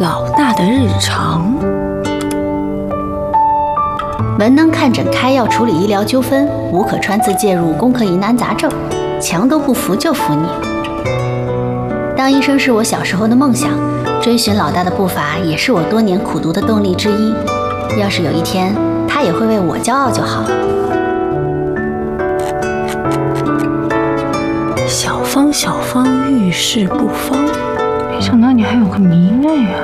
老大的日常。 文能看诊开药处理医疗纠纷，武可穿刺介入攻克疑难杂症，强都不服就服你。当医生是我小时候的梦想，追寻老大的步伐也是我多年苦读的动力之一。要是有一天他也会为我骄傲就好。 小芳，小芳，遇事不芳。 没想到你还有个迷妹啊！